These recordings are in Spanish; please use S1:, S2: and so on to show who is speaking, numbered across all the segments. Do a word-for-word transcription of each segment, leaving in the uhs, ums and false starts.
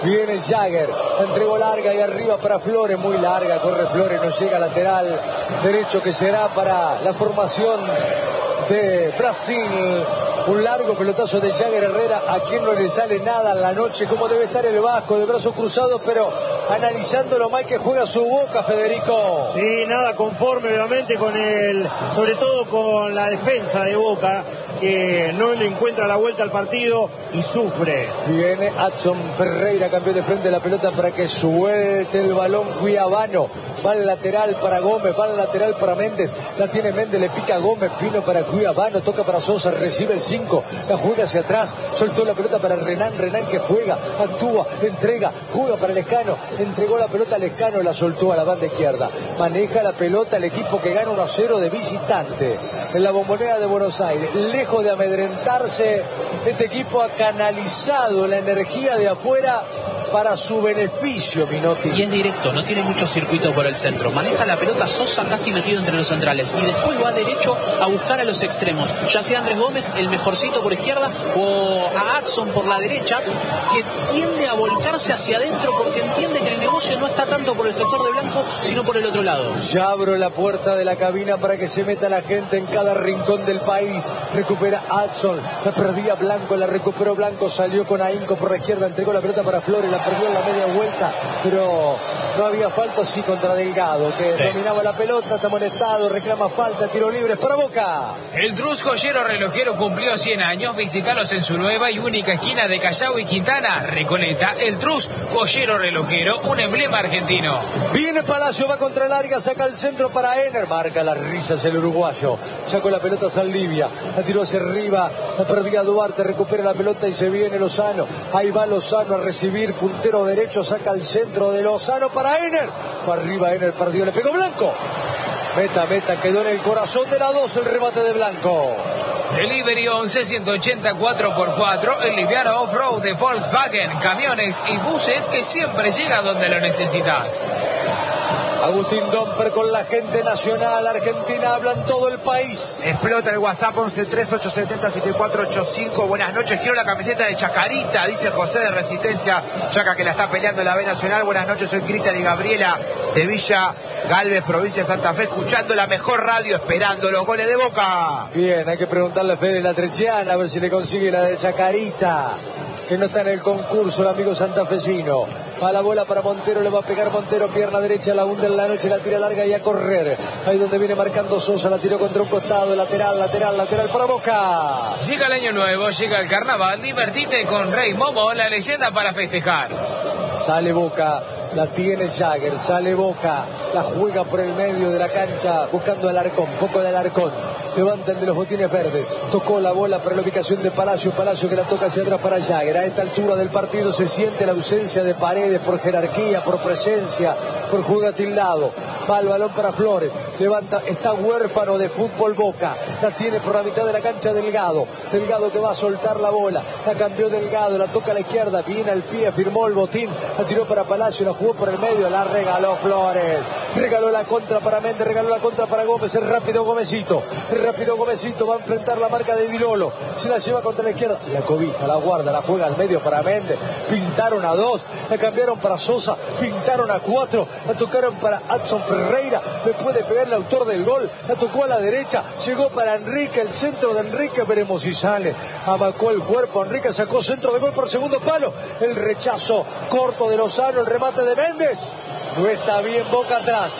S1: Viene Jagger, entregó larga y arriba para Flores, muy larga, corre Flores, no llega lateral derecho que será para la formación de Brasil. Un largo pelotazo de Jagger Herrera, a quien no le sale nada en la noche, como debe estar el Vasco, de brazos cruzados, pero analizando lo mal que juega su Boca, Federico.
S2: Sí, nada conforme obviamente con el, sobre todo con la defensa de Boca, que no le encuentra la vuelta al partido y sufre.
S1: Viene Adson Ferreira, cambió de frente la pelota para que suelte el balón Cuiabano. Va al lateral para Gómez, va al lateral para Méndez, la tiene Méndez, le pica a Gómez, vino para Cuiabano, toca para Sosa, recibe el cinco, la juega hacia atrás, soltó la pelota para Renan, Renan que juega, actúa, entrega, juega para Lescano, entregó la pelota a Lescano, la soltó a la banda izquierda, maneja la pelota el equipo que gana uno a cero de visitante en la Bombonera de Buenos Aires. Lejos de amedrentarse, este equipo ha canalizado la energía de afuera para su beneficio, Minotti.
S3: Y es directo, no tiene mucho circuito por el centro. Maneja la pelota Sosa casi metido entre los centrales. Y después va derecho a buscar a los extremos. Ya sea Andrés Gómez, el mejorcito por izquierda, o a Adson por la derecha, que tiende a volcarse hacia adentro porque entiende que el negocio no está tanto por el sector de Blanco, sino por el otro lado.
S1: Ya abro la puerta de la cabina para que se meta la gente en cada rincón del país. Recupera Adson, la perdía Blanco, la recuperó Blanco, salió con ahínco por la izquierda, entregó la pelota para Flores, la perdió en la media vuelta, pero no había falta, sí, contra Delgado, que sí dominaba la pelota, está molestado, reclama falta, tiro libre para Boca.
S4: El Trus joyero relojero cumplió cien años, visítalos en su nueva y única esquina de Callao y Quintana, Recoleta. El Trus joyero relojero, un emblema argentino.
S1: Viene Palacio, va contra el área, saca el centro para Ener, marca las risas el uruguayo, sacó la pelota a Saldivia, la tiró hacia arriba, la perdía Duarte, recupera la pelota y se viene Lozano, ahí va Lozano a recibir, puntero derecho, saca el centro de Lozano para Ener, para arriba Ener, perdió, le pegó Blanco, meta, meta, quedó en el corazón de la dos el remate de Blanco.
S4: Delivery once ciento ochenta cuatro por cuatro, el liviano off-road de Volkswagen, camiones y buses que siempre llega donde lo necesitas.
S1: Agustín Domper con la gente nacional argentina, habla en todo el país.
S5: Explota el WhatsApp once tres ocho siete cero siete cuatro ocho cinco. Buenas noches, quiero la camiseta de Chacarita, dice José de Resistencia. Chaca que la está peleando en la B Nacional. Buenas noches, soy Cristian y Gabriela de Villa Galvez, provincia de Santa Fe, escuchando la mejor radio, esperando los goles de Boca.
S1: Bien, hay que preguntarle a Fede La Trechiana a ver si le consigue la de Chacarita, que no está en el concurso el amigo santafesino. Va la bola para Montero, le va a pegar Montero, pierna derecha, la hunde en la noche, la tira larga y a correr. Ahí donde viene marcando Sosa, la tiró contra un costado, lateral, lateral, lateral para Boca.
S4: Llega el año nuevo, llega el carnaval, divertite con Rey Momo, la leyenda para festejar.
S1: Sale Boca, la tiene Jagger, sale Boca, la juega por el medio de la cancha, buscando al Alarcón, poco de Alarcón. Levantan de los botines verdes, tocó la bola para la ubicación de Palacio, Palacio que la toca hacia atrás para Jagger. A esta altura del partido se siente la ausencia de Paredes por jerarquía, por presencia, por juego atildado. Va el balón para Flores, levanta, está huérfano de fútbol Boca, la tiene por la mitad de la cancha Delgado, Delgado que va a soltar la bola, la cambió Delgado, la toca a la izquierda, viene al pie, firmó el botín, la tiró para Palacio, la jugó por el medio, la regaló Flores, regaló la contra para Méndez, regaló la contra para Gómez, el rápido Gómezito, el rápido Gómezito va a enfrentar la marca de Dilolo, se la lleva contra la izquierda, la cobija, la guarda, la juega al medio para Méndez, pintaron a dos, la cambiaron para Sosa, pintaron a cuatro, la tocaron para Adson Ferreira, le puede pegar el autor del gol, la tocó a la derecha, llegó para Enrique, el centro de Enrique, veremos si sale, amacó el cuerpo, Enrique sacó centro de gol por segundo palo, el rechazo corto de Lozano, el remate de Méndez, no está bien Boca atrás.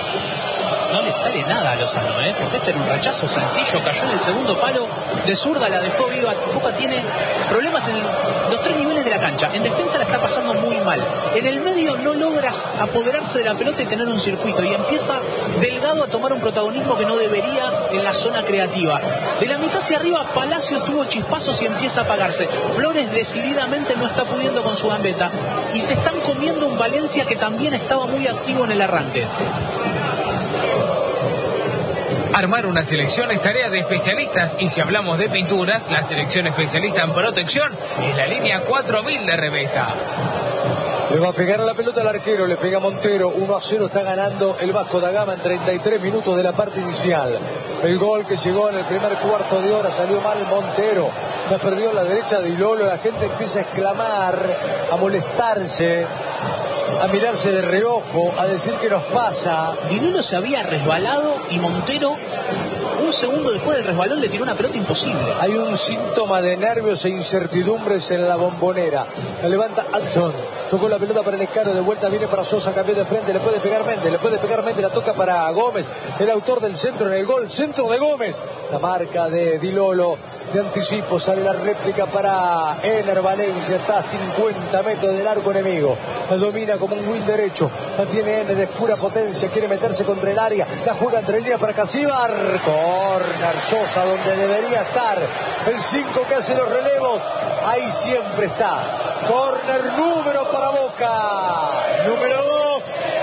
S3: No le sale nada a Lozano, ¿eh? Porque este era un rechazo sencillo, cayó en el segundo palo, de zurda la dejó viva. Boca tiene problemas en los tres niveles de la cancha. En defensa la está pasando muy mal. En el medio no logras apoderarse de la pelota y tener un circuito. Y empieza Delgado a tomar un protagonismo que no debería en la zona creativa. De la mitad hacia arriba, Palacios tuvo chispazos y empieza a apagarse. Flores decididamente no está pudiendo con su gambeta. Y se están comiendo un Valencia que también estaba muy activo en el arranque.
S4: Armar una selección es tarea de especialistas y si hablamos de pinturas, la selección especialista en protección es la línea cuatro mil de Revesta.
S1: Le va a pegar a la pelota al arquero, le pega Montero, uno a cero está ganando el Vasco da Gama en treinta y tres minutos de la parte inicial. El gol que llegó en el primer cuarto de hora salió mal Montero, La perdió a la derecha de Dilolo. La gente empieza a exclamar, a molestarse, a mirarse de reojo, a decir que nos pasa.
S3: Dilolo se había resbalado y Montero, un segundo después del resbalón, le tiró una pelota imposible.
S1: Hay un síntoma de nervios e incertidumbres en la Bombonera. La levanta Hudson. Tocó la pelota para el escaro, de vuelta viene para Sosa, cambió de frente, le puede pegar Méndez, le puede pegar Méndez, la toca para Gómez, el autor del centro en el gol, centro de Gómez. La marca de Dilolo, de anticipo, sale la réplica para Ener Valencia, está a cincuenta metros del arco enemigo. La domina como un win derecho, la tiene Ener, es pura potencia, quiere meterse contra el área, la juega entre líneas para Casíbar. Corner, Sosa donde debería estar, el cinco que hace los relevos, ahí siempre está. Corner número para Boca. Número dos.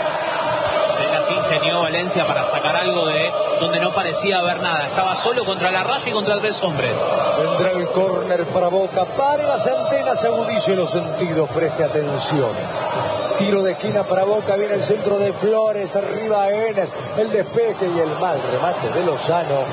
S3: Se las ingenió Valencia para sacar algo de donde no parecía haber nada. Estaba solo contra la raya y contra tres hombres.
S1: Vendrá el córner para Boca. Pare las antenas, agudice los sentidos, preste atención. Tiro de esquina para Boca, viene el centro de Flores, arriba Ener, el despeje y el mal remate de Lozano,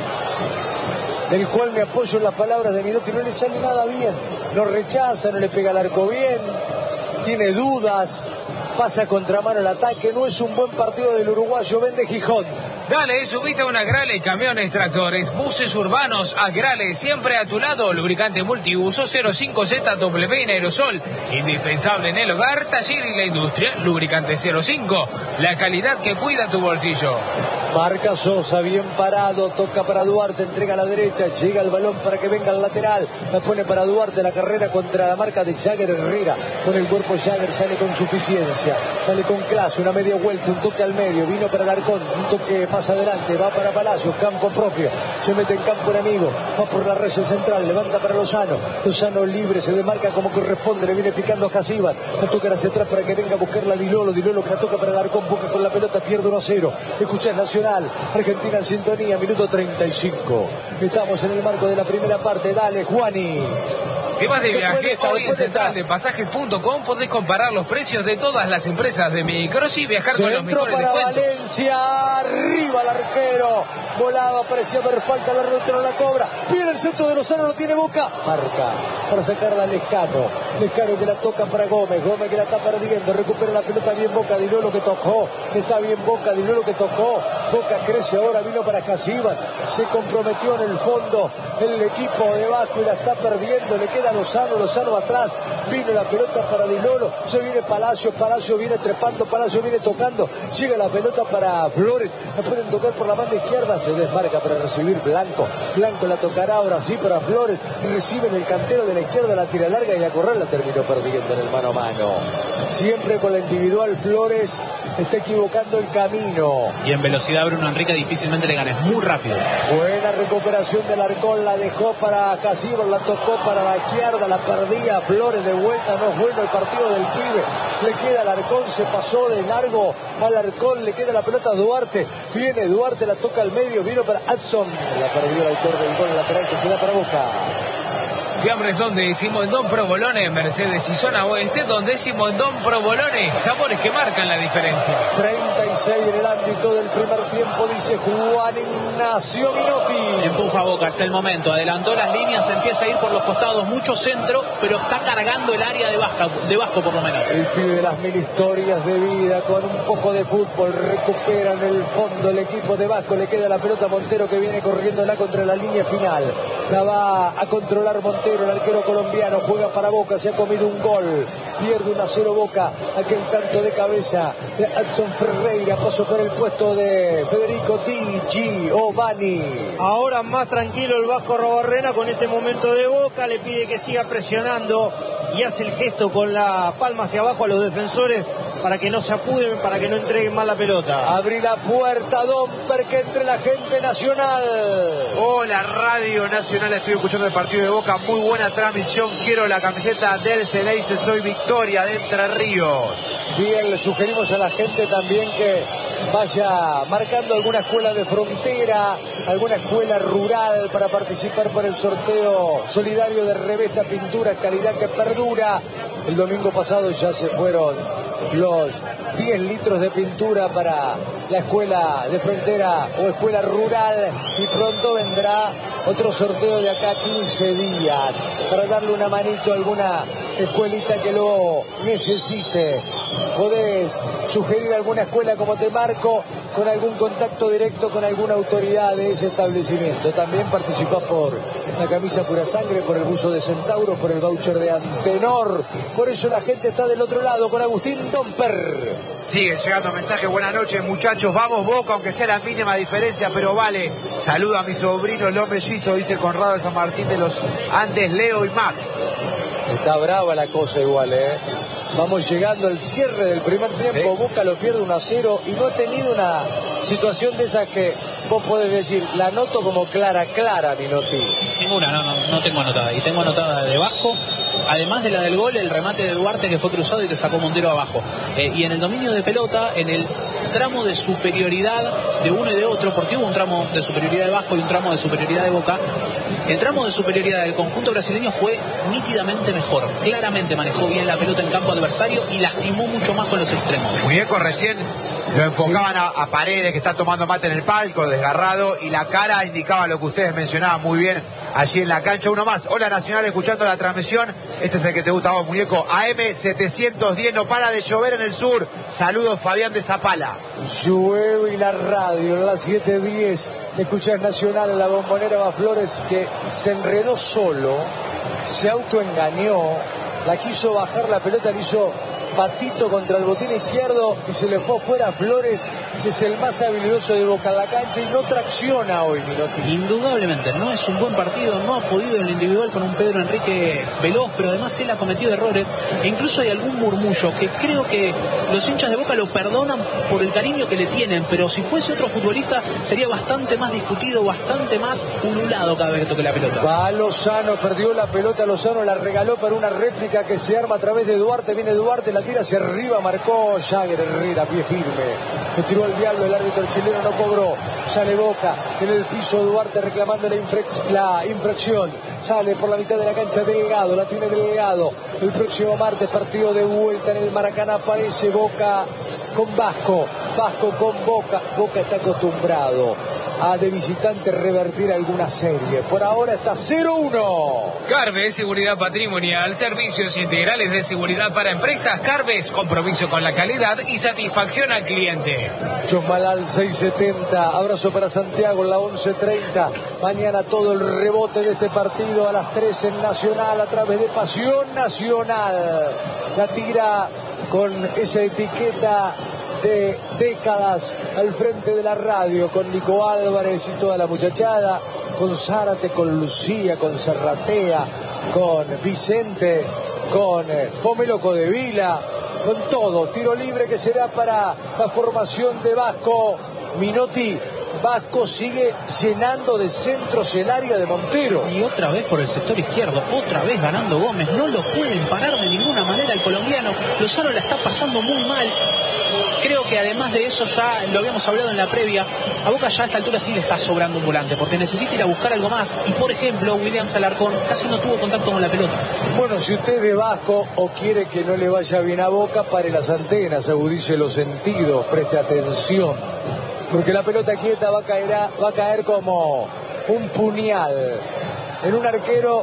S1: del cual me apoyo en las palabras de Minotti. No le sale nada bien, no rechaza, no le pega al arco bien, tiene dudas, pasa contramano el ataque. No es un buen partido del uruguayo. Vende Gijón.
S4: Dale, subite a una Agrale, camiones, tractores, buses urbanos, Agrale, siempre a tu lado, lubricante multiuso cero cinco Z W en aerosol, indispensable en el hogar, taller y la industria, lubricante cero cinco, la calidad que cuida tu bolsillo.
S1: Marca Sosa, bien parado, toca para Duarte, entrega a la derecha, llega el balón para que venga al lateral, la pone para Duarte, la carrera contra la marca de Jagger Herrera, con el cuerpo Jagger sale con suficiencia, sale con clase, una media vuelta, un toque al medio, vino para Alarcón, un toque más adelante, va para Palacios, campo propio, se mete en campo enemigo, va por la red central, levanta para Lozano, Lozano libre, se demarca como corresponde, le viene picando a Casíbar, la toca hacia atrás para que venga a buscarla Dilolo, Dilolo que la toca para Alarcón, Boca con la pelota, pierde uno a cero, escuchás Nacional, Argentina en sintonía, minuto treinta y cinco, estamos en el marco de la primera parte, dale Juani.
S4: ¿Qué más de viaje?
S1: Estar,
S4: Hoy en central de pasajes punto com podés comparar los precios de todas las empresas de micros y viajar
S1: Centro
S4: con los mejores
S1: para
S4: descuentos.
S1: Valencia, arriba el arquero, volaba, parecía haber falta, la ruta no la cobra, viene el centro de Lozano, lo tiene Boca, marca para sacarla a Lescano, Lescano que la toca para Gómez, Gómez que la está perdiendo, recupera la pelota bien Boca, Dilolo que tocó, está bien Boca, Dilolo que tocó, Boca crece ahora, vino para Casíbar, se comprometió en el fondo el equipo de Vasco y la está perdiendo, le queda Lozano, Lozano atrás, vino la pelota para Dilolo, se viene Palacio, Palacio viene trepando, Palacio viene tocando, llega la pelota para Flores, la pueden tocar por la banda izquierda, se desmarca para recibir Blanco, Blanco la tocará ahora sí para Flores, recibe en el cantero de la izquierda, la tira larga y a correr la terminó perdiendo en el mano a mano, siempre con la individual Flores, está equivocando el camino.
S3: Y en velocidad Bruno Enrique difícilmente le gana, es muy rápido.
S1: Buena recuperación del Alarcón, la dejó para Casíbar, la tocó para la izquierda, la perdía Flores de vuelta, no es bueno el partido del pibe, le queda Alarcón, se pasó de largo al Alarcón, le queda la pelota a Duarte, viene Duarte, la toca al medio, vino para Hudson, la perdió el autor del gol lateral que se da para Boca.
S4: Fiambres donde decimos en Don Provolone, Mercedes y zona oeste, donde decimos en Don Provolone, sabores que marcan la diferencia.
S1: treinta y seis en el ámbito del primer tiempo, dice Juan Ignacio Minotti.
S3: Empuja Boca, es el momento, adelantó las líneas, empieza a ir por los costados, mucho centro, pero está cargando el área de Vasco, de Vasco por lo menos.
S1: El pibe de las mil historias de vida, con un poco de fútbol, recupera en el fondo el equipo de Vasco, le queda la pelota a Montero que viene corriéndola contra la línea final, la va a controlar Montero. El arquero colombiano juega para Boca, se ha comido un gol, pierde uno a cero Boca, aquel tanto de cabeza de Hudson Ferreira, pasó por el puesto de Federico Di Giovanni.
S2: Ahora más tranquilo el Vasco Robarrena con este momento de Boca, le pide que siga presionando y hace el gesto con la palma hacia abajo a los defensores para que no se apuden, para que no entreguen mal la pelota.
S1: Abrí la puerta, Domper, que entre la gente nacional.
S5: Hola, Radio Nacional, estoy escuchando el partido de Boca, muy buena transmisión, quiero la camiseta del Celeste, soy Victoria de Entre Ríos.
S1: Bien, le sugerimos a la gente también que vaya marcando alguna escuela de frontera, alguna escuela rural para participar por el sorteo solidario de Revesta Pintura, calidad que perdura. El domingo pasado ya se fueron los diez litros de pintura para la escuela de frontera o escuela rural y pronto vendrá otro sorteo de acá a quince días para darle una manito a alguna escuelita que lo necesite. Podés sugerir alguna escuela como te marco con algún contacto directo con alguna autoridad de ese establecimiento. También participás por la camisa Pura Sangre, por el buzo de Centauro, por el voucher de Antenor. Por eso la gente está del otro lado con Agustín Domper.
S5: Sigue llegando mensajes. Buenas noches, muchachos. Vamos Boca, aunque sea la mínima diferencia, pero vale. Saludo a mi sobrino, los mellizos, dice Conrado de San Martín de los Andes, Leo y Max.
S1: Está brava la cosa igual, ¿eh? Vamos llegando al cierre del primer tiempo. Sí. Boca lo pierde uno a cero y no ha tenido una situación de esas que vos podés decir, la noto como clara, clara, Minotti.
S3: Ninguna, no, no, no tengo anotada. Y tengo anotada de Vasco, además de la del gol, el remate de Duarte que fue cruzado y le sacó Montero abajo. Eh, y en el dominio de pelota, en el tramo de superioridad de uno y de otro, porque hubo un tramo de superioridad de Vasco y un tramo de superioridad de Boca, el tramo de superioridad del conjunto brasileño fue nítidamente mejor. Claramente manejó bien la pelota en campo adversario y lastimó mucho más con los extremos.
S5: Muñeco recién lo enfocaban a, a Paredes, que está tomando mate en el palco, desgarrado, y la cara indicaba lo que ustedes mencionaban muy bien allí en la cancha. Uno más. Hola Nacional, escuchando la transmisión. Este es el que te gusta a vos, Muñeco. A M setecientos diez, no para de llover en el sur. Saludos, Fabián de Zapala.
S1: Llueve y la radio, en las siete diez. Escuchás Nacional en la Bombonera Baflores, que se enredó solo, se autoengañó, la quiso bajar la pelota, le hizo patito contra el botín izquierdo y se le fue afuera a Flores, que es el más habilidoso de Boca en la cancha y no tracciona hoy, Minotti.
S3: Indudablemente, no es un buen partido, no ha podido en el individual con un Pedro Enrique veloz, pero además él ha cometido errores e incluso hay algún murmullo que creo que los hinchas de Boca lo perdonan por el cariño que le tienen, pero si fuese otro futbolista sería bastante más discutido, bastante más ululado cada vez que toque la pelota.
S1: Va Lozano, perdió la pelota, Lozano la regaló para una réplica que se arma a través de Duarte, viene Duarte, la tira hacia arriba, marcó Jagger Herrera, pie firme, le tiró al diablo, el árbitro chileno no cobró, sale Boca, en el piso Duarte reclamando la, infra- la infracción, sale por la mitad de la cancha Delgado, la tiene Delgado, el próximo martes partido de vuelta en el Maracaná, aparece Boca con Vasco, Vasco con Boca, Boca está acostumbrado a de visitante revertir alguna serie, por ahora está cero uno.
S4: Carves, seguridad patrimonial, servicios integrales de seguridad para empresas. Carves, compromiso con la calidad y satisfacción al cliente.
S1: Chosmalal seiscientos setenta, abrazo para Santiago en la once treinta. Mañana todo el rebote de este partido a las tres en Nacional a través de Pasión Nacional. La tira con esa etiqueta de décadas al frente de la radio, con Nico Álvarez y toda la muchachada, con Zárate, con Lucía, con Serratea, con Vicente, con Pomelo Codevila, con todo. Tiro libre que será para la formación de Vasco. Minotti, Vasco sigue llenando de centros el área de Montero.
S3: Y otra vez por el sector izquierdo, otra vez ganando Gómez. No lo pueden parar de ninguna manera el colombiano. Lozano la está pasando muy mal. Creo que además de eso, ya lo habíamos hablado en la previa, a Boca ya a esta altura sí le está sobrando un volante, porque necesita ir a buscar algo más. Y por ejemplo, Williams Alarcón casi no tuvo contacto con la pelota.
S1: Bueno, si usted es de Vasco o quiere que no le vaya bien a Boca, pare las antenas, agudice los sentidos, preste atención, porque la pelota quieta va a caer, a, va a caer como un puñal en un arquero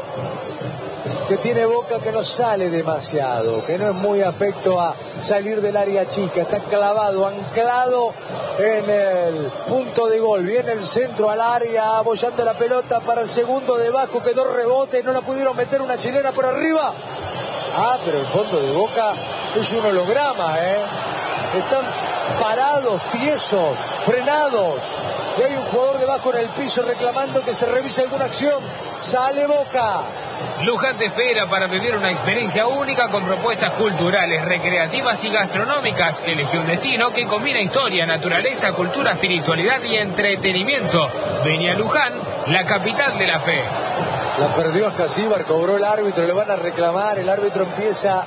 S1: que tiene Boca, que no sale demasiado, que no es muy afecto a salir del área chica, está clavado, anclado en el punto de gol. Viene el centro al área, apoyando la pelota para el segundo de Vasco, que dos rebotes, no la pudieron meter, una chilena por arriba. Ah, pero el fondo de Boca es un holograma, ¿eh? Están parados, tiesos, frenados. Y hay un jugador de Vasco en el piso reclamando que se revise alguna acción. Sale Boca.
S4: Luján te espera para vivir una experiencia única con propuestas culturales, recreativas y gastronómicas. Elegí un destino que combina historia, naturaleza, cultura, espiritualidad y entretenimiento. Vení a Luján, la capital de la fe.
S1: La perdió Ascasíbar, cobró el árbitro, le van a reclamar, el árbitro empieza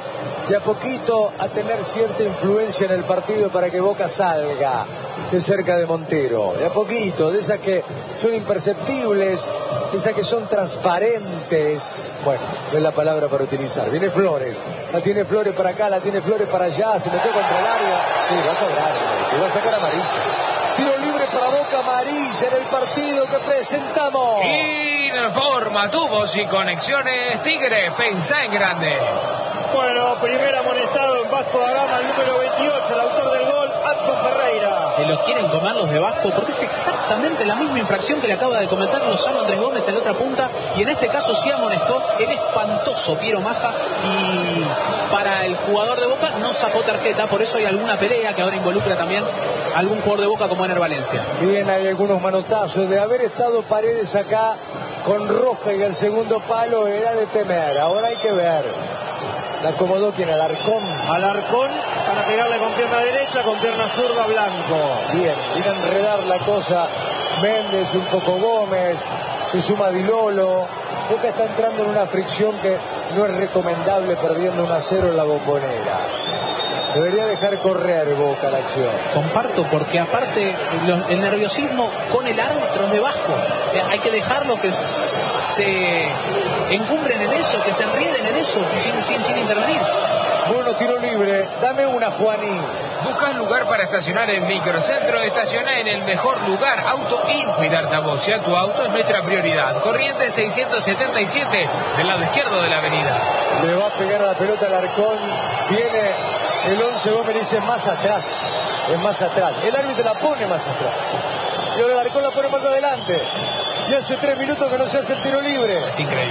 S1: de a poquito a tener cierta influencia en el partido para que Boca salga de cerca de Montero. De a poquito, de esas que son imperceptibles, de esas que son transparentes. Bueno, no es la palabra para utilizar. Viene Flores, la tiene Flores para acá, la tiene Flores para allá, se metió contra el área. Sí, va a cobrar, y va a sacar amarilla. Tiro libre para Boca, amarilla en el partido que presentamos.
S4: Informa tubos y conexiones Tigre, pensá en grande.
S2: Bueno, primer amonestado en Vasco da Gama, el número veintiocho, el autor del gol, Adson Ferreira.
S3: Se lo quieren comer los de Vasco porque es exactamente la misma infracción que le acaba de comentar Lozano Andrés Gómez en la otra punta, y en este caso sí amonestó el espantoso Piero Massa, y para el jugador de Boca no sacó tarjeta, por eso hay alguna pelea que ahora involucra también a algún jugador de Boca como Ener Valencia.
S1: Bien, hay algunos manotazos. De haber estado Paredes acá con Rosca y el segundo palo era de temer. Ahora hay que ver. La acomodó quien, Alarcón.
S2: Alarcón para pegarle con pierna derecha, con pierna zurda Blanco.
S1: Bien, viene a enredar la cosa Méndez, un poco Gómez, se suma Di Lolo. Boca está entrando en una fricción que no es recomendable perdiendo uno a cero en la Bombonera. Debería dejar correr Boca la acción.
S3: Comparto, porque aparte lo, el nerviosismo con el árbitro es de Vasco. Eh, hay que dejarlo que se encumbren en eso, que se enrieden en eso, sin, sin, sin intervenir.
S1: Bueno, tiro libre. Dame una, Juaní.
S4: ¿Buscas lugar para estacionar en Microcentro? Estaciona en el mejor lugar. Auto In. Cuidar tu voz, tu auto es nuestra prioridad. Corriente seiscientos setenta y siete, del lado izquierdo de la avenida.
S1: Le va a pegar a la pelota Alarcón. Viene el once, Gómez dice más atrás. Es más atrás. El árbitro la pone más atrás. Y ahora Alarcón la pone más adelante. Y hace tres minutos que no se hace el tiro libre.
S3: Es increíble.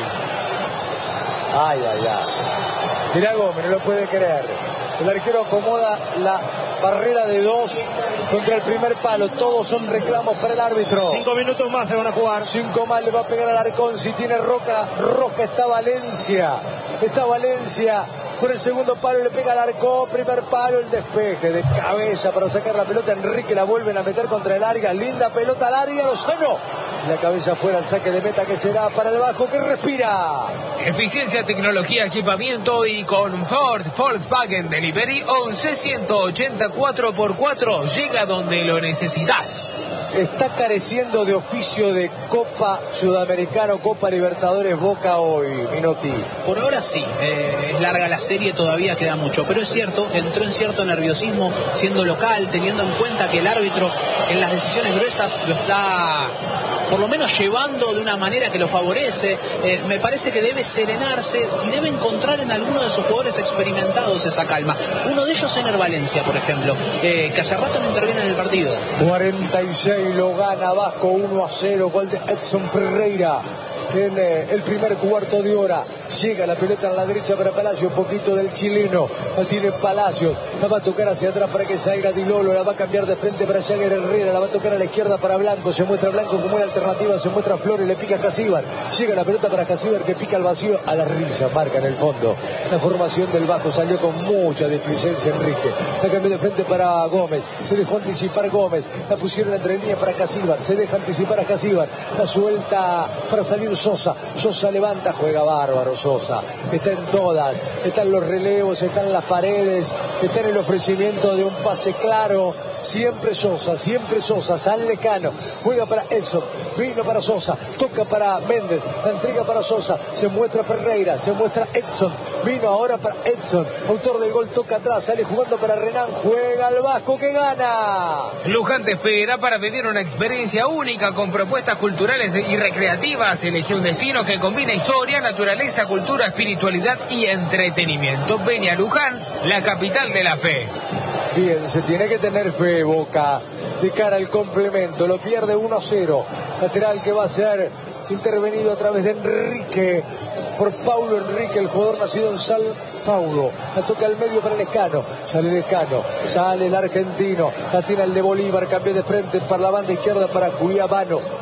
S1: Ay, ay, ay. Mirá Gómez, no lo puede creer. El arquero acomoda la barrera de dos contra el primer palo. Todos son reclamos para el árbitro.
S2: Cinco minutos más se van a jugar.
S1: Cinco más le va a pegar al Alarcón. Si tiene Roca, Roca está Valencia. Está Valencia. Con el segundo palo le pega al Alarcón. Primer palo, el despeje de cabeza para sacar la pelota. Enrique la vuelven a meter contra el área. Linda pelota larga, Lozano. La cabeza fuera, el saque de meta que será para el Vasco que respira.
S4: Eficiencia, tecnología, equipamiento y confort. Volkswagen Delivery once ciento ochenta cuatro por cuatro. Llega donde lo necesitas.
S1: Está careciendo de oficio de Copa Sudamericano, Copa Libertadores Boca hoy, Minotti.
S3: Por ahora sí, eh, es larga la serie, todavía queda mucho, pero es cierto, entró en cierto nerviosismo siendo local, teniendo en cuenta que el árbitro en las decisiones gruesas lo está por lo menos llevando de una manera que lo favorece. Eh, me parece que debe serenarse y debe encontrar en alguno de sus jugadores experimentados esa calma. Uno de ellos, Ener Valencia, por ejemplo, eh, que hace rato no interviene en el partido.
S1: cuarenta y seis lo gana Vasco, uno a cero, gol de Edson Ferreira. En eh, el primer cuarto de hora llega la pelota a la derecha para Palacios, un poquito del chileno, la tiene Palacios, la va a tocar hacia atrás para que salga Di Lolo, la va a cambiar de frente para Jagger Herrera, la va a tocar a la izquierda para Blanco, se muestra Blanco como una alternativa, se muestra Flores, le pica a Casíbar, llega la pelota para Casíbar que pica al vacío, a la rilla, marca en el fondo. La formación del Vasco salió con mucha displicencia Enrique, la cambió de frente para Gómez, se dejó anticipar Gómez, la pusieron entre línea para Casíbar, se deja anticipar a Casíbar, la suelta para salir Sosa, Sosa levanta, juega bárbaro Sosa, está en todas, están los relevos, están las paredes, está en el ofrecimiento de un pase claro, siempre Sosa, siempre Sosa, sale Lecano, juega para Edson, vino para Sosa, toca para Méndez, la entrega para Sosa, se muestra Ferreira, se muestra Edson, vino ahora para Edson, autor del gol, toca atrás, sale jugando para Renan, juega al Vasco que gana.
S4: Luján te espera para vivir una experiencia única con propuestas culturales y recreativas. Elegí un destino que combina historia, naturaleza, cultura, espiritualidad y entretenimiento. Ven a Luján, la capital de la fe.
S1: Bien, se tiene que tener fe Boca de cara al complemento, lo pierde uno a cero, lateral que va a ser intervenido a través de Enrique, por Paulo Enrique, el jugador nacido en San Paulo, la toca al medio para Lescano, sale Lescano, sale el argentino, la tira el de Bolívar, cambio de frente para la banda izquierda para Julián Vano,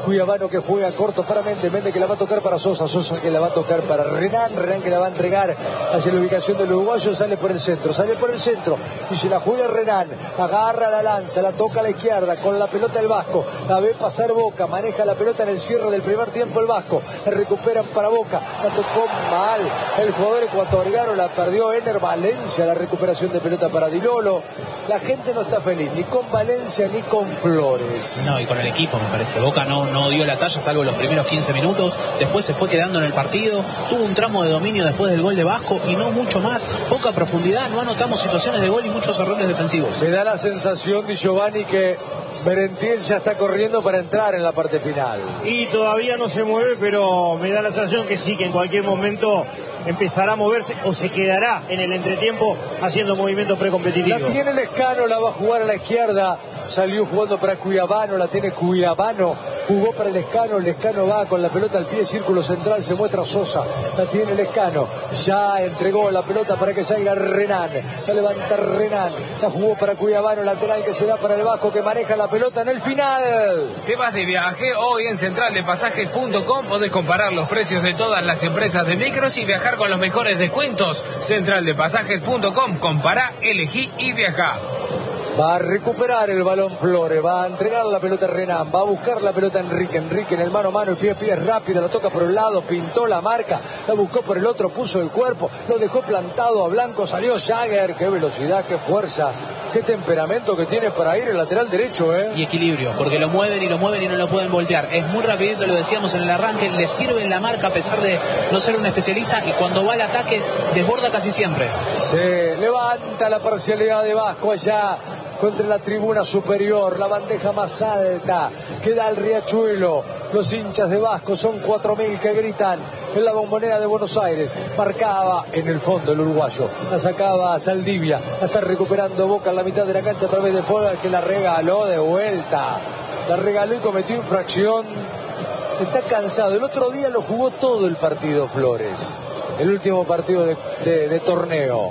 S1: Cuiabano que juega corto para Méndez, Méndez que la va a tocar para Sosa, Sosa que la va a tocar para Renan, Renan que la va a entregar hacia la ubicación del uruguayo, sale por el centro, sale por el centro y se la juega Renan, agarra la lanza, la toca a la izquierda con la pelota el Vasco, la ve pasar Boca, maneja la pelota en el cierre del primer tiempo el Vasco, la recuperan para Boca, la tocó mal el jugador ecuatoriano, la perdió Ener Valencia, la recuperación de pelota para Di Lolo. La gente no está feliz ni con Valencia ni con Flores.
S3: No, y con el equipo me parece. Boca no, no dio la talla salvo los primeros quince minutos, después se fue quedando en el partido, tuvo un tramo de dominio después del gol de Vasco y no mucho más, poca profundidad, no anotamos situaciones de gol y muchos errores defensivos.
S1: Me da la sensación, Di Giovanni, que Merentiel ya está corriendo para entrar en la parte final.
S2: Y todavía no se mueve, pero me da la sensación que sí, que en cualquier momento empezará a moverse o se quedará en el entretiempo haciendo movimientos precompetitivos.
S1: La tiene Lescano, la va a jugar a la izquierda, salió jugando para Cuiabano, la tiene Cuiabano, jugó para Lescano, Lescano va con la pelota al pie, círculo central, se muestra Sosa, la tiene Lescano, ya entregó la pelota para que salga Renan, la levanta Renan, la jugó para Cuiabano, lateral que se da para el Vasco que maneja la pelota en el final.
S4: ¿Te vas de viaje? Hoy en central de pasajes punto com podés comparar los precios de todas las empresas de micros y viajar con los mejores descuentos. central de pasajes punto com, compará, elegí y viajá.
S1: Va a recuperar el balón Flores, va a entregar la pelota a Renan, va a buscar la pelota a Enrique, Enrique en el mano a mano, el pie a pie rápido, la toca por un lado, pintó la marca, la buscó por el otro, puso el cuerpo, lo dejó plantado a Blanco, salió Jagger, qué velocidad, qué fuerza, qué temperamento que tiene para ir el lateral derecho, ¿eh?
S3: Y equilibrio, porque lo mueven y lo mueven y no lo pueden voltear, es muy rapidito, lo decíamos en el arranque, le sirve en la marca a pesar de no ser un especialista y cuando va al ataque desborda casi siempre.
S1: Se levanta la parcialidad de Vasco allá contra la tribuna superior, la bandeja más alta que da el Riachuelo. Los hinchas de Vasco son cuatro mil que gritan en la Bombonera de Buenos Aires. Marcaba en el fondo el uruguayo, la sacaba a Saldivia, la está recuperando Boca en la mitad de la cancha a través de Pola que la regaló de vuelta, la regaló y cometió infracción. Está cansado, el otro día lo jugó todo el partido Flores, el último partido de, de, de torneo.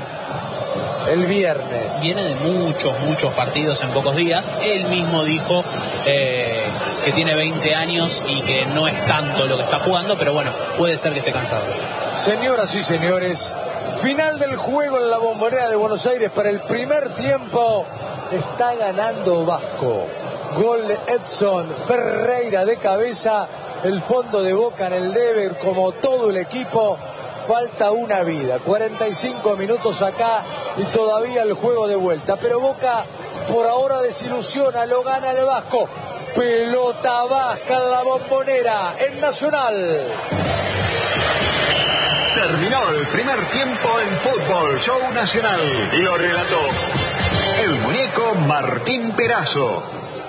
S1: El viernes.
S3: Viene de muchos, muchos partidos en pocos días. Él mismo dijo eh, que tiene veinte años y que no es tanto lo que está jugando, pero bueno, puede ser que esté cansado.
S1: Señoras y señores, final del juego en la Bombonera de Buenos Aires para el primer tiempo. Está ganando Vasco. Gol de Edson Ferreira de cabeza. El fondo de Boca en el debe, como todo el equipo. Falta una vida, cuarenta y cinco minutos acá y todavía el juego de vuelta. Pero Boca por ahora desilusiona, lo gana el Vasco. Pelota vasca en la Bombonera, en Nacional.
S6: Terminó el primer tiempo en Fútbol Show Nacional y lo relató el muñeco Martín Perazo.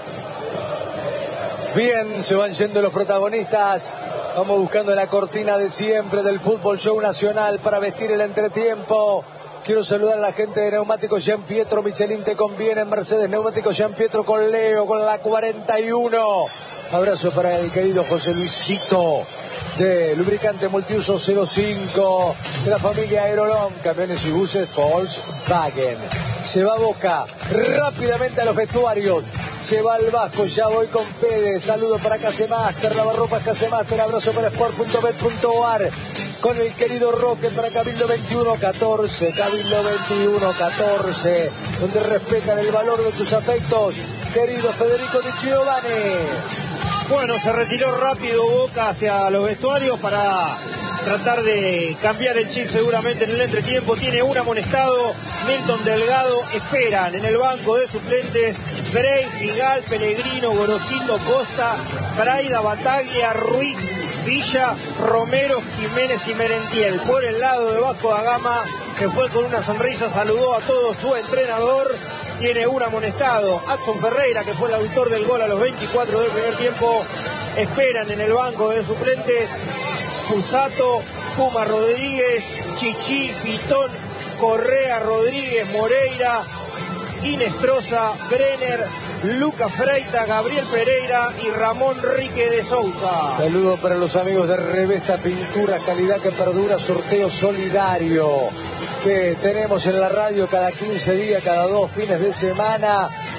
S1: Bien, se van yendo los protagonistas. Vamos buscando la cortina de siempre del Fútbol Show Nacional para vestir el entretiempo. Quiero saludar a la gente de Neumáticos Jean Pietro. Michelin te conviene en Mercedes. Neumáticos Jean Pietro con Leo, con la cuarenta y uno. Abrazo para el querido José Luisito de Lubricante Multiuso cero cinco, de la familia Aerolón, camiones y buses Volkswagen. Se va Boca rápidamente a los vestuarios. Se va al Vasco, ya voy con Fede. Saludo para Casemaster, Lavarropas Casemaster. Abrazo para sport punto bet punto ar. Con el querido Roque para Cabildo veintiuno catorce. Cabildo veintiuno catorce. Donde respetan el valor de tus afectos. Querido Federico Di Giovanni.
S2: Bueno, se retiró rápido Boca hacia los vestuarios para tratar de cambiar el chip seguramente en el entretiempo. Tiene un amonestado, Milton Delgado. Esperan en el banco de suplentes Frey, Figal, Pellegrino, Gorosito, Costa, Braida, Bataglia, Ruiz, Villa, Romero, Jiménez y Merentiel. Por el lado de Vasco da Gama, que fue con una sonrisa, saludó a todo su entrenador. Tiene un amonestado, Adson Ferreira, que fue el autor del gol a los veinticuatro del primer tiempo. Esperan en el banco de suplentes Fusato, Puma Rodríguez, Chichi, Pitón, Correa, Rodríguez, Moreira, Inestrosa, Brenner, Lucas Freita, Gabriel Pereira y Ramón Rique de Sousa.
S1: Saludos para los amigos de Revesta Pintura, calidad que perdura, sorteo solidario que tenemos en la radio cada quince días, cada dos fines de semana.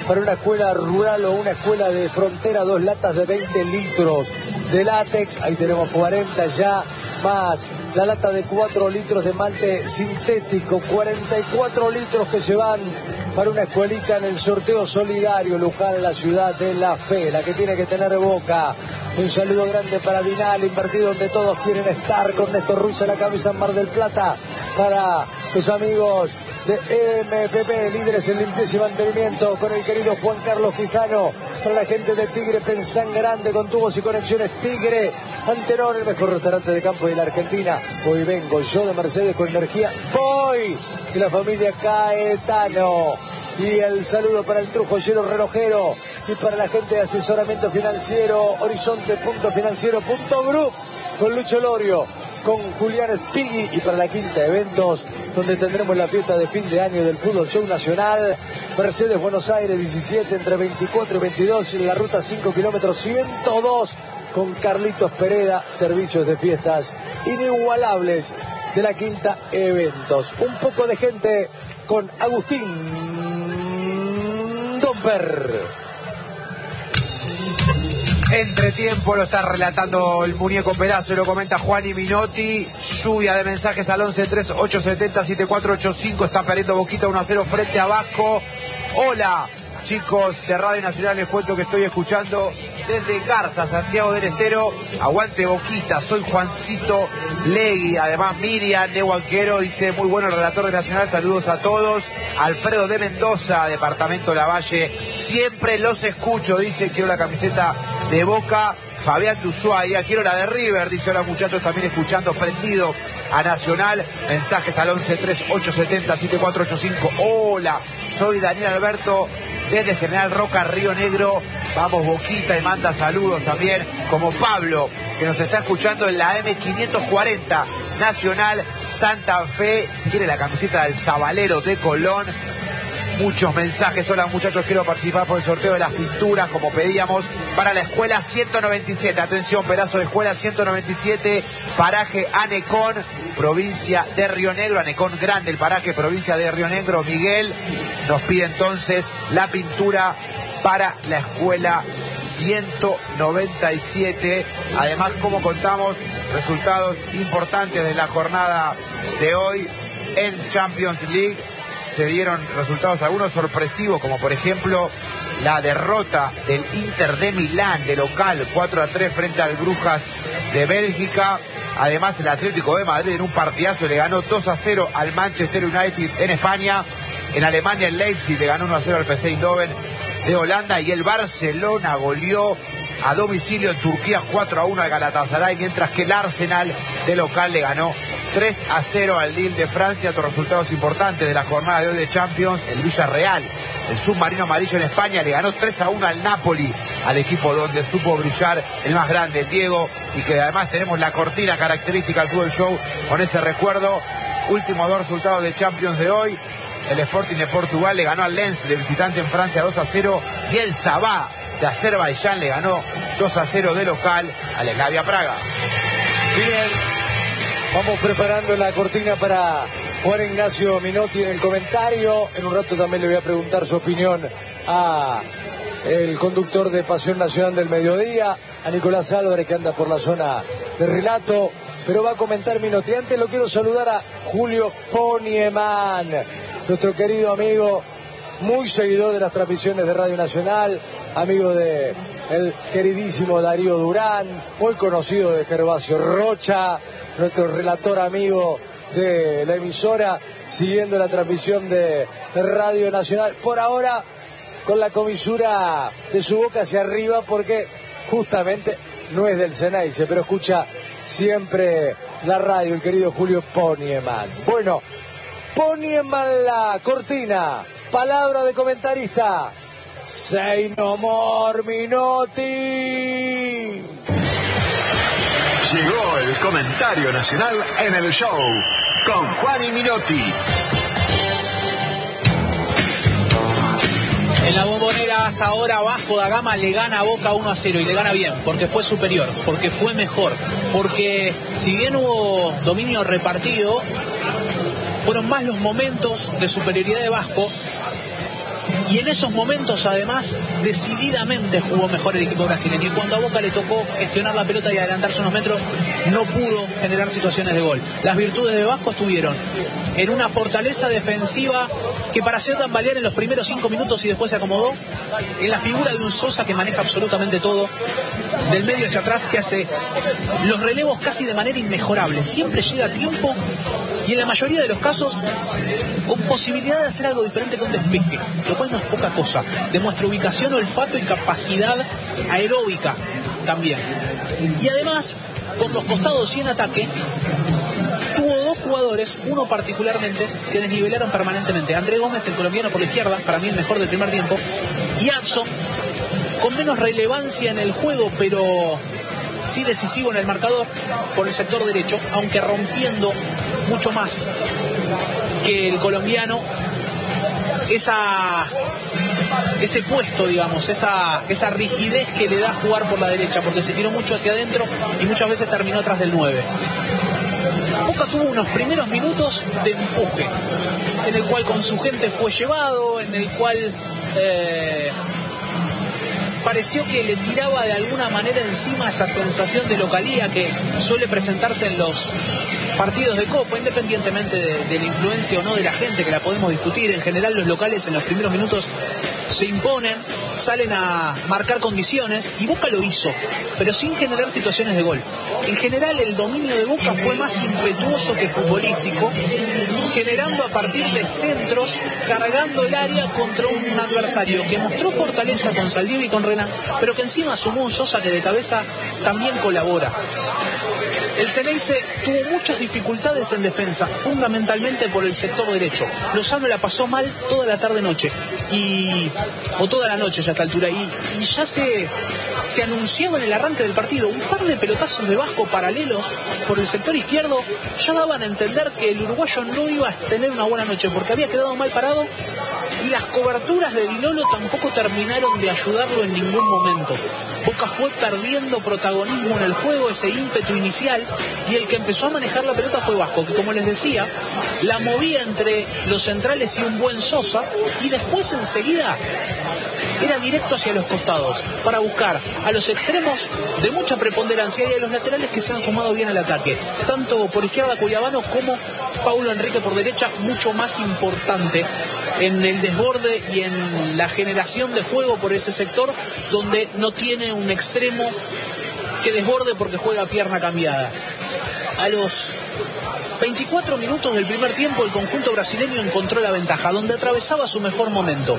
S1: para una escuela rural o una escuela de frontera, dos latas de veinte litros de látex, ahí tenemos cuarenta ya, más la lata de cuatro litros de malte sintético, cuarenta y cuatro litros que se van para una escuelita en el sorteo solidario Luján, la ciudad de la fe, la que tiene que tener Boca. Un saludo grande para Dinal, invertido donde todos quieren estar, con Néstor Ruiz a la cabeza en Mar del Plata, para los amigos de M P P, líderes en limpieza y mantenimiento, con el querido Juan Carlos Quijano, para la gente de Tigre Pensán Grande, con tubos y conexiones Tigre, Antenor, el mejor restaurante de campo de la Argentina. Hoy vengo yo de Mercedes con energía, voy, y la familia Caetano. Y el saludo para el trujollero relojero y para la gente de asesoramiento financiero, horizonte punto financiero punto group, con Lucho Lorio, con Julián Spigui, y para la Quinta Eventos, donde tendremos la fiesta de fin de año del Fútbol Show Nacional, Mercedes Buenos Aires diecisiete, entre veinticuatro y veintidós, en la ruta cinco kilómetros ciento dos, con Carlitos Pereda, servicios de fiestas inigualables de la Quinta Eventos. Un poco de gente con Agustín Domper.
S5: Entretiempo lo está relatando el muñeco Perazo y lo comenta Juan y Minotti. Lluvia de mensajes al once tres ocho siete cero siete cuatro ocho cinco. Está perdiendo Boquita uno a cero frente a Vasco. Hola, chicos de Radio Nacional, les cuento que estoy escuchando desde Garza, Santiago del Estero. Aguante Boquita, soy Juancito Legui. Además Miriam de Huanquero dice, muy bueno el relator de Nacional, saludos a todos. Alfredo de Mendoza, departamento Lavalle, siempre los escucho, dice, quiero la camiseta de Boca. Fabián de Ushuaia, quiero la de River, dice, hola muchachos, también escuchando, prendido a Nacional. Mensajes al once tres ocho siete cero siete cuatro ocho cinco. Hola, soy Daniel Alberto desde General Roca, Río Negro. Vamos Boquita, y manda saludos también, como Pablo, que nos está escuchando en la M quinientos cuarenta Nacional Santa Fe. Quiere la camiseta del Zabalero de Colón. Muchos mensajes. Hola muchachos, quiero participar por el sorteo de las pinturas como pedíamos para la escuela ciento noventa y siete. Atención, pedazo de escuela ciento noventa y siete, paraje Anecón, provincia de Río Negro. Anecón Grande, el paraje, provincia de Río Negro. Miguel nos pide entonces la pintura para la escuela ciento noventa y siete. Además, como contamos, resultados importantes de la jornada de hoy en Champions League. Se dieron resultados algunos sorpresivos, como por ejemplo la derrota del Inter de Milán de local cuatro a tres frente al Brujas de Bélgica. Además, el Atlético de Madrid en un partidazo le ganó dos a cero al Manchester United en España. En Alemania, el Leipzig le ganó uno a cero al P S V Eindhoven de Holanda, y el Barcelona goleó a domicilio en Turquía cuatro a uno al Galatasaray, mientras que el Arsenal de local le ganó tres a cero al Lille de Francia. Otros resultados importantes de la jornada de hoy de Champions: el Villarreal, el submarino amarillo en España, le ganó tres a uno al Napoli, al equipo donde supo brillar el más grande, el Diego, y que además tenemos la cortina característica del Fútbol Show con ese recuerdo. Últimos dos resultados de Champions de hoy: el Sporting de Portugal le ganó al Lens de visitante en Francia dos a cero, y el Sabah de Azerbaiyán le ganó dos a cero de local al Slavia Praga.
S1: Bien, vamos preparando la cortina para Juan Ignacio Minotti en el comentario. En un rato también le voy a preguntar su opinión a el conductor de Pasión Nacional del Mediodía, a Nicolás Álvarez, que anda por la zona de relato, pero va a comentar Minotti. Antes lo quiero saludar a Julio Ponieman, nuestro querido amigo, muy seguidor de las transmisiones de Radio Nacional, amigo de el queridísimo Darío Durán, muy conocido de Gervasio Rocha, nuestro relator amigo de la emisora, siguiendo la transmisión de Radio Nacional. Por ahora, con la comisura de su boca hacia arriba, porque justamente no es del Ceneice, pero escucha siempre la radio, el querido Julio Ponieman. Bueno, Ponieman la cortina, palabra de comentarista. Say no more, Minotti.
S6: Llegó el comentario nacional en el show con Juan y Minotti.
S3: En la Bombonera hasta ahora Vasco da Gama le gana a Boca uno a cero, y le gana bien, porque fue superior, porque fue mejor, porque si bien hubo dominio repartido, fueron más los momentos de superioridad de Vasco, Y en esos momentos, además, decididamente jugó mejor el equipo brasileño. Y cuando a Boca le tocó gestionar la pelota y adelantarse unos metros, no pudo generar situaciones de gol. Las virtudes de Vasco estuvieron en una fortaleza defensiva que pareció tambalear en los primeros cinco minutos y después se acomodó, en la figura de un Sosa que maneja absolutamente todo, del medio hacia atrás, que hace los relevos casi de manera inmejorable. Siempre llega a tiempo y en la mayoría de los casos con posibilidad de hacer algo diferente con despeje, lo cual no es poca cosa. Demuestra ubicación, olfato y capacidad aeróbica también. Y además, por los costados y en ataque, tuvo dos jugadores, uno particularmente, que desnivelaron permanentemente. Andrés Gómez, el colombiano, por la izquierda, para mí el mejor del primer tiempo, y Adson, con menos relevancia en el juego, pero sí decisivo en el marcador, por el sector derecho, aunque rompiendo mucho más que el colombiano esa ese puesto, digamos, esa, esa rigidez que le da jugar por la derecha, porque se tiró mucho hacia adentro y muchas veces terminó atrás del nueve. Boca tuvo unos primeros minutos de empuje, en el cual con su gente fue llevado, en el cual eh, pareció que le tiraba de alguna manera encima esa sensación de localía que suele presentarse en los partidos de Copa, independientemente de, de la influencia o no de la gente, que la podemos discutir. En general los locales en los primeros minutos se imponen, salen a marcar condiciones, y Boca lo hizo, pero sin generar situaciones de gol. En general el dominio de Boca fue más impetuoso que futbolístico, generando a partir de centros, cargando el área contra un adversario que mostró fortaleza con Saldivia y con Renan, pero que encima sumó un Sosa que de cabeza también colabora. El Ceneice tuvo muchas dificultades en defensa, fundamentalmente por el sector derecho. Lozano la pasó mal toda la tarde-noche, y o toda la noche ya a esta altura, y, y ya se, se anunciaba en el arranque del partido un par de pelotazos de Vasco paralelos por el sector izquierdo, ya daban a entender que el uruguayo no iba a tener una buena noche, porque había quedado mal parado, y las coberturas de Di Lolo tampoco terminaron de ayudarlo en ningún momento. Boca fue perdiendo protagonismo en el juego, ese ímpetu inicial, y el que empezó a manejar la pelota fue Vasco, que, como les decía, la movía entre los centrales y un buen Sosa, y después enseguida era directo hacia los costados para buscar a los extremos de mucha preponderancia y a los laterales que se han sumado bien al ataque, tanto por izquierda Cuyabano como Paulo Enrique por derecha, mucho más importante en el desborde y en la generación de juego por ese sector, donde no tiene un extremo que desborde porque juega a pierna cambiada. A los veinticuatro minutos del primer tiempo, el conjunto brasileño encontró la ventaja, donde atravesaba su mejor momento,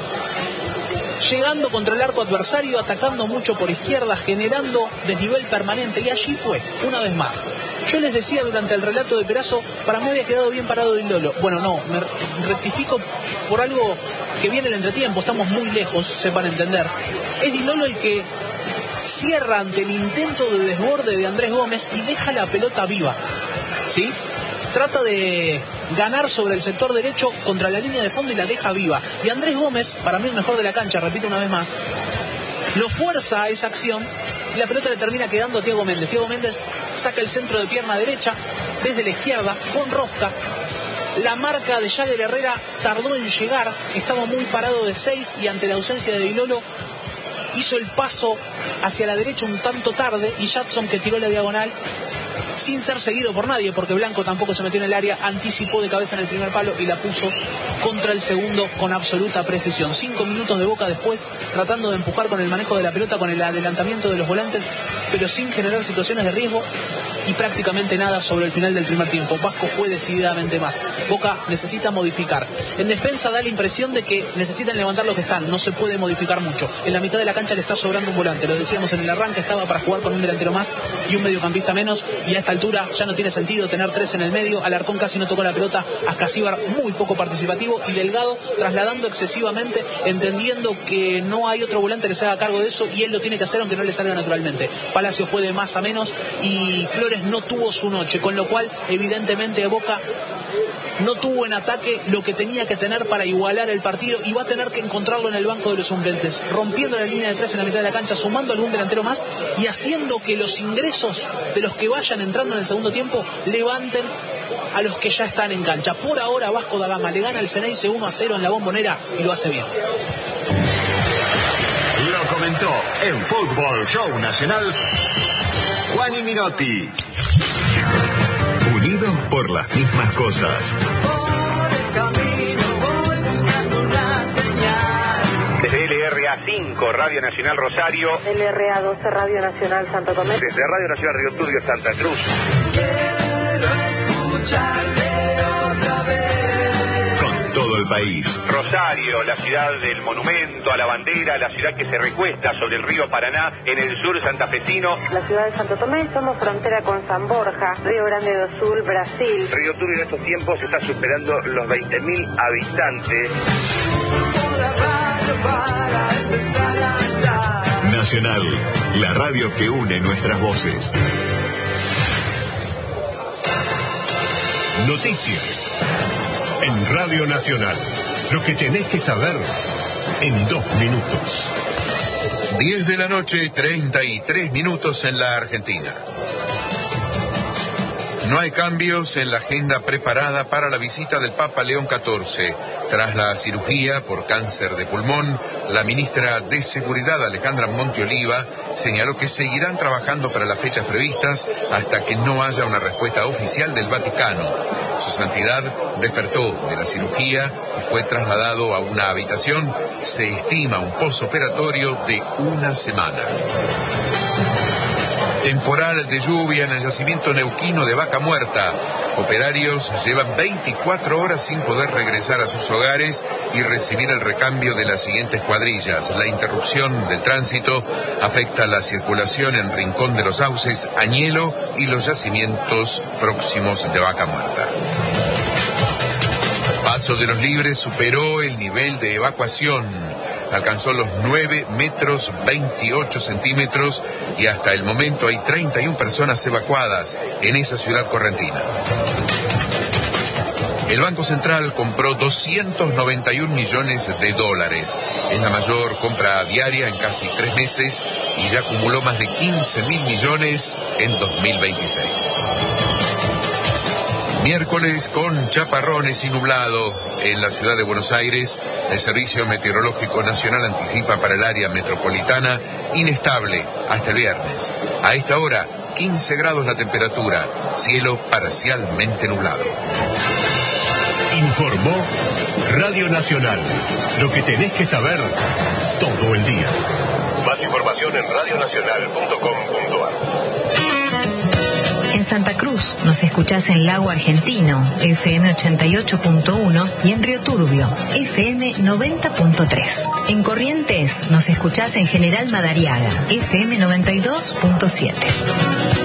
S3: llegando contra el arco adversario, atacando mucho por izquierda, generando desnivel permanente, y allí fue, una vez más. Yo les decía durante el relato de Perazo, para mí había quedado bien parado Di Lolo. Bueno, no, me rectifico por algo que viene el entretiempo, estamos muy lejos, sepan entender. Es Di Lolo el que cierra ante el intento de desborde de Andrés Gómez y deja la pelota viva, ¿sí? Trata de ganar sobre el sector derecho contra la línea de fondo y la deja viva. Y Andrés Gómez, para mí el mejor de la cancha, repito una vez más, lo fuerza a esa acción y la pelota le termina quedando a Thiago Méndez. Thiago Méndez saca el centro de pierna derecha desde la izquierda con rosca. La marca de Jagger Herrera tardó en llegar, estaba muy parado de seis, y ante la ausencia de Di Lolo hizo el paso hacia la derecha un tanto tarde, y Jackson, que tiró la diagonal sin ser seguido por nadie, porque Blanco tampoco se metió en el área, anticipó de cabeza en el primer palo y la puso contra el segundo con absoluta precisión. Cinco minutos de Boca después, tratando de empujar con el manejo de la pelota, con el adelantamiento de los volantes, pero sin generar situaciones de riesgo, y prácticamente nada sobre el final del primer tiempo. Vasco fue decididamente más. Boca necesita modificar. En defensa da la impresión de que necesitan levantar los que están, no se puede modificar mucho. En la mitad de la cancha le está sobrando un volante, lo decíamos en el arranque, estaba para jugar con un delantero más y un mediocampista menos, y a esta altura ya no tiene sentido tener tres en el medio. Alarcón casi no tocó la pelota, Ascasíbar muy poco participativo, y Delgado trasladando excesivamente, entendiendo que no hay otro volante que se haga cargo de eso, y él lo tiene que hacer aunque no le salga naturalmente. Palacio fue de más a menos y Flores no tuvo su noche, con lo cual evidentemente Boca no tuvo en ataque lo que tenía que tener para igualar el partido, y va a tener que encontrarlo en el banco de los suplentes, rompiendo la línea de tres en la mitad de la cancha, sumando algún delantero más y haciendo que los ingresos de los que vayan entrando en el segundo tiempo levanten a los que ya están en cancha. Por ahora Vasco da Gama le gana al Ceneice uno a cero en la Bombonera y lo hace bien.
S6: Lo comentó en Fútbol Show Nacional Juan y Minotti. Unidos por las mismas cosas.
S7: Desde L R A cinco, Radio Nacional Rosario.
S8: L R A doce, Radio Nacional Santo Tomé.
S7: Desde Radio Nacional Río Turbio, Santa Cruz.
S9: Quiero escucharte otra vez.
S6: Con todo el país.
S7: Rosario, la ciudad del monumento a la bandera, la ciudad que se recuesta sobre el río Paraná, en el sur santafesino.
S8: La ciudad de Santo Tomé, somos frontera con San Borja, Río Grande do Sul, Brasil.
S7: Río Turbio en estos tiempos está superando los veinte mil habitantes.
S6: Nacional, la radio que une nuestras voces.
S10: Noticias en Radio Nacional. Lo que tenés que saber en dos minutos.
S11: diez de la noche, treinta y tres minutos en la Argentina. No hay cambios en la agenda preparada para la visita del Papa León catorce. Tras la cirugía por cáncer de pulmón, la ministra de Seguridad, Alejandra Monteoliva, señaló que seguirán trabajando para las fechas previstas hasta que no haya una respuesta oficial del Vaticano. Su Santidad despertó de la cirugía y fue trasladado a una habitación. Se estima un posoperatorio de una semana. Temporal de lluvia en el yacimiento neuquino de Vaca Muerta. Operarios llevan veinticuatro horas sin poder regresar a sus hogares y recibir el recambio de las siguientes cuadrillas. La interrupción del tránsito afecta la circulación en Rincón de los Sauces, Añelo y los yacimientos próximos de Vaca Muerta. Paso de los Libres superó el nivel de evacuación. Alcanzó los nueve metros veintiocho centímetros y hasta el momento hay treinta y una personas evacuadas en esa ciudad correntina. El Banco Central compró doscientos noventa y un millones de dólares. Es la mayor compra diaria en casi tres meses y ya acumuló más de quince mil millones en dos mil veintiséis. Miércoles con chaparrones y nublado en la ciudad de Buenos Aires. El Servicio Meteorológico Nacional anticipa para el área metropolitana inestable hasta el viernes. A esta hora, quince grados la temperatura, cielo parcialmente nublado.
S10: Informó Radio Nacional. Lo que tenés que saber todo el día. Más información en radio nacional punto com punto a r.
S12: En Santa Cruz nos escuchás en Lago Argentino, F M ochenta y ocho punto uno, y en Río Turbio, F M noventa punto tres. En Corrientes nos escuchás en General Madariaga, F M noventa y dos punto siete.